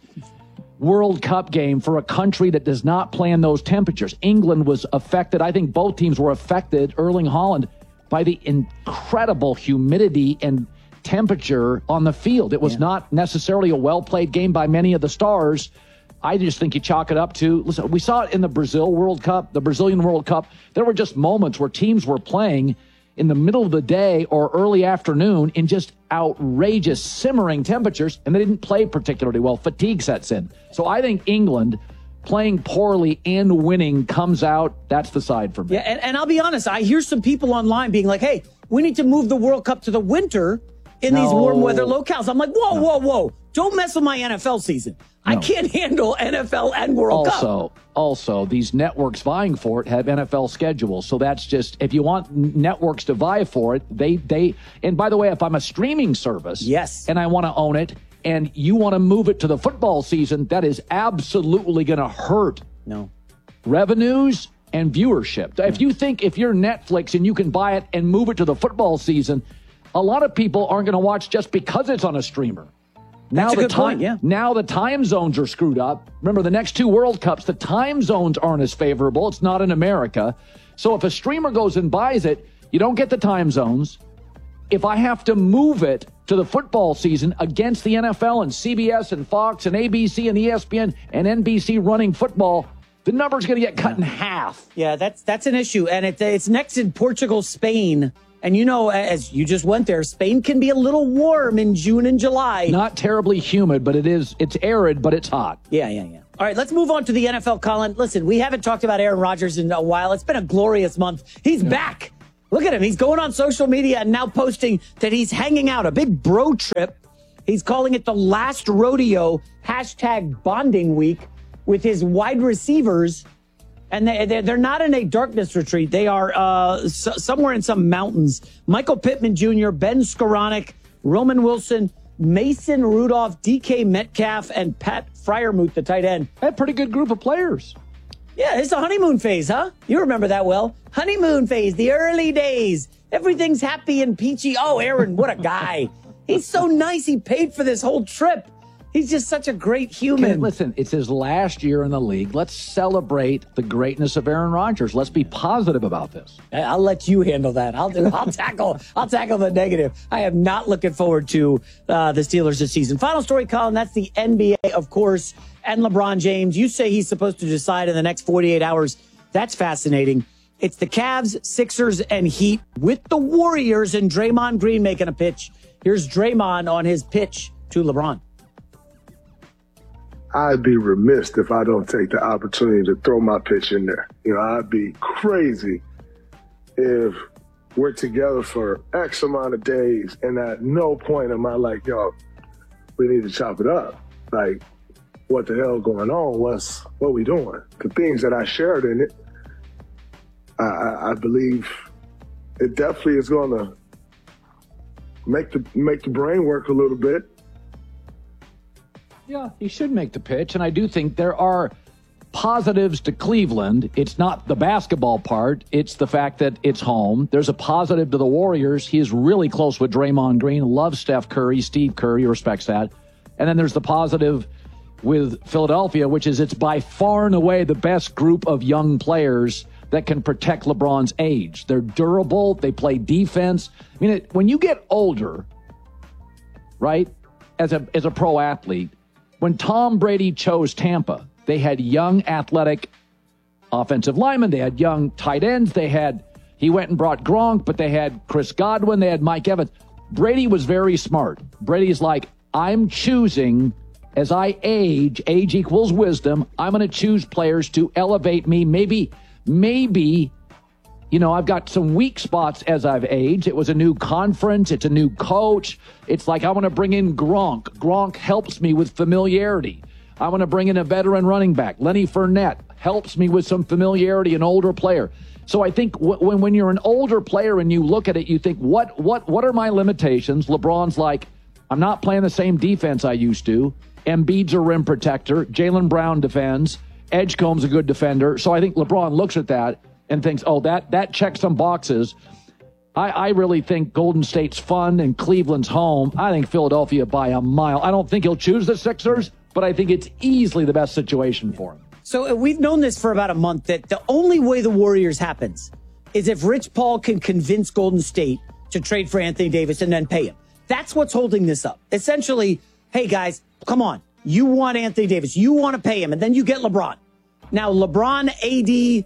World Cup game for a country that does not play in those temperatures. England was affected. I think both teams were affected, Erling Haaland, by the incredible humidity and temperature on the field. It was Yeah. not necessarily a well-played game by many of the stars. I just think you chalk it up to, listen, we saw it in the Brazil World Cup, the Brazilian World Cup. There were just moments where teams were playing in the middle of the day or early afternoon in just outrageous simmering temperatures, and they didn't play particularly well. Fatigue sets in. So I think England playing poorly and winning comes out. That's the side for me. Yeah, and, and I'll be honest, I hear some people online being like, hey, we need to move the World Cup to the winter in these No. warm weather locales. I'm like, whoa, whoa, whoa. Don't mess with my N F L season. I No. can't handle N F L and World Cup. Also, also, these networks vying for it have N F L schedules. So that's just, if you want n- networks to vie for it, they, they, and by the way, if I'm a streaming service, yes, and I want to own it, and you want to move it to the football season, that is absolutely going to hurt No. revenues and viewership. If you think if you're Netflix and you can buy it and move it to the football season, a lot of people aren't going to watch just because it's on a streamer. Now That's a the good time, point, yeah. Now the time zones are screwed up. Remember, the next two World Cups, the time zones aren't as favorable. It's not in America. So if a streamer goes and buys it, you don't get the time zones. If I have to move it to the football season against the N F L and C B S and Fox and A B C and E S P N and N B C running football, the number's going to get cut in half. Yeah, that's that's an issue. And it, it's next in Portugal, Spain. And you know, as you just went there, Spain can be a little warm in June and July. Not terribly humid, but it is. It's arid, but it's hot. Yeah, yeah, yeah. All right, let's move on to the N F L, Colin. Listen, we haven't talked about Aaron Rodgers in a while. It's been a glorious month. He's yeah. back. Look at him. He's going on social media and now posting that he's hanging out, a big bro trip. He's calling it the last rodeo, hashtag bonding week, with his wide receivers. And they, they're not in a darkness retreat. They are uh, s- somewhere in some mountains. Michael Pittman Junior, Ben Skoranek, Roman Wilson, Mason Rudolph, D K Metcalf, and Pat Freiermuth, the tight end. A pretty good group of players. Yeah, it's the honeymoon phase, huh? You remember that well. Honeymoon phase, the early days. Everything's happy and peachy. Oh, Aaron, what a guy. He's so nice. He paid for this whole trip. He's just such a great human. Okay, listen, it's his last year in the league. Let's celebrate the greatness of Aaron Rodgers. Let's be positive about this. I'll let you handle that. I'll do. I'll tackle. I'll tackle the negative. I am not looking forward to uh, the Steelers this season. Final story, Colin. That's the N B A, of course, and LeBron James. You say he's supposed to decide in the next forty-eight hours. That's fascinating. It's the Cavs, Sixers, and Heat with the Warriors and Draymond Green making a pitch. Here's Draymond on his pitch to LeBron. I'd be remiss if I don't take the opportunity to throw my pitch in there. You know, I'd be crazy if we're together for X amount of days and at no point am I like, yo, we need to chop it up. Like, what the hell going on? What's what we doing? The things that I shared in it, I, I, I believe it definitely is going to make the make the brain work a little bit. Yeah, he should make the pitch, and I do think there are positives to Cleveland. It's not the basketball part. It's the fact that it's home. There's a positive to the Warriors. He is really close with Draymond Green, loves Steph Curry, Steve Curry, respects that. And then there's the positive with Philadelphia, which is it's by far and away the best group of young players that can protect LeBron's age. They're durable. They play defense. I mean, it, when you get older, right, as a as a pro athlete, when Tom Brady chose Tampa, they had young, athletic offensive linemen. They had young tight ends. They had, he went and brought Gronk, but they had Chris Godwin. They had Mike Evans. Brady was very smart. Brady's like, I'm choosing, as I age, age equals wisdom, I'm going to choose players to elevate me. Maybe, maybe, you know, I've got some weak spots as I've aged. It was a new conference. It's a new coach. It's like I want to bring in Gronk. Gronk helps me with familiarity. I want to bring in a veteran running back. Lenny Fournette helps me with some familiarity, an older player. So I think w- when when you're an older player and you look at it, you think, what what what are my limitations? LeBron's like, I'm not playing the same defense I used to. Embiid's a rim protector. Jaylen Brown defends. Edgecombe's a good defender. So I think LeBron looks at that and thinks, oh, that that checks some boxes. I, I really think Golden State's fun and Cleveland's home. I think Philadelphia by a mile. I don't think he'll choose the Sixers, but I think it's easily the best situation for him. So we've known this for about a month, that the only way the Warriors happens is if Rich Paul can convince Golden State to trade for Anthony Davis and then pay him. That's what's holding this up. Essentially, hey, guys, come on. You want Anthony Davis. You want to pay him, and then you get LeBron. Now, LeBron, A D,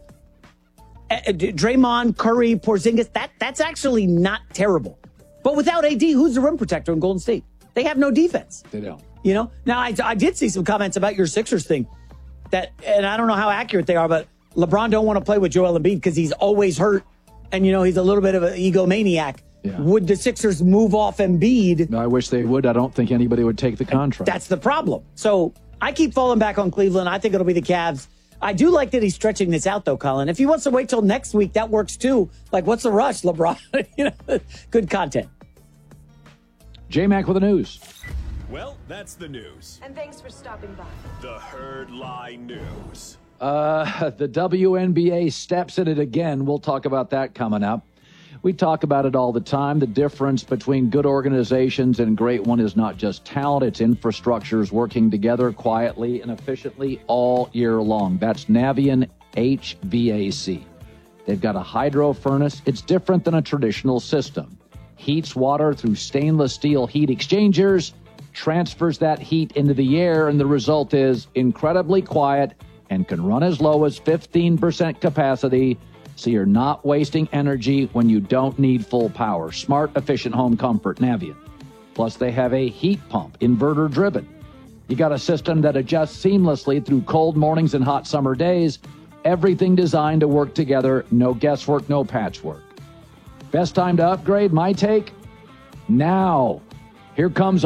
Draymond, Curry, Porzingis, that, that's actually not terrible. But without A D, who's the rim protector in Golden State? They have no defense. They don't. You know? Now, I, I did see some comments about your Sixers thing, that, and I don't know how accurate they are, but LeBron don't want to play with Joel Embiid because he's always hurt, and, you know, he's a little bit of an egomaniac. Yeah. Would the Sixers move off Embiid? No, I wish they would. I don't think anybody would take the contract. That's the problem. So I keep falling back on Cleveland. I think it'll be the Cavs. I do like that he's stretching this out, though, Colin. If he wants to wait till next week, that works, too. Like, what's the rush, LeBron? you know, good content. J-Mac with the news. Well, that's the news. And thanks for stopping by. The Herd Lie News. Uh, the W N B A steps in it again. We'll talk about that coming up. We talk about it all the time. The difference between good organizations and great one is not just talent, it's infrastructures working together quietly and efficiently all year long. That's Navien H V A C. They've got a hydro furnace. It's different than a traditional system. Heats water through stainless steel heat exchangers, transfers that heat into the air, and the result is incredibly quiet and can run as low as fifteen percent capacity, so you're not wasting energy when you don't need full power. Smart, efficient home comfort, Navien. Plus, they have a heat pump, inverter driven. You got a system that adjusts seamlessly through cold mornings and hot summer days. Everything designed to work together. No guesswork, no patchwork. Best time to upgrade, my take? Now. Here comes